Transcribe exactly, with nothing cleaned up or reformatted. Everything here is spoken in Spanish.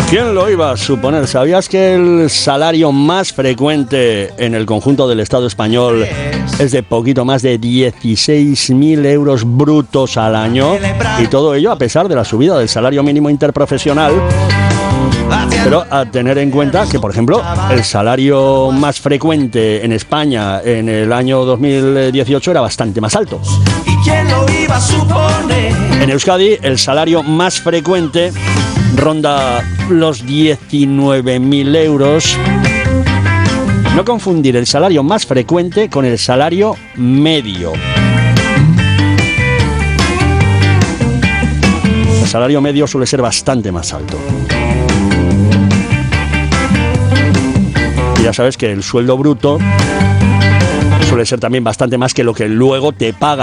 ¿Quién lo iba a suponer? ¿Sabías que el salario más frecuente en el conjunto del Estado español es de poquito más de dieciséis mil euros brutos al año? Y todo ello a pesar de la subida del salario mínimo interprofesional. Pero a tener en cuenta que, por ejemplo, el salario más frecuente en España en el año dos mil dieciocho era bastante más alto. ¿Y quién lo iba a suponer? En Euskadi, el salario más frecuente ronda los diecinueve mil euros. No confundir el salario más frecuente con el salario medio. El salario medio suele ser bastante más alto. Y ya sabes que el sueldo bruto suele ser también bastante más que lo que luego te paga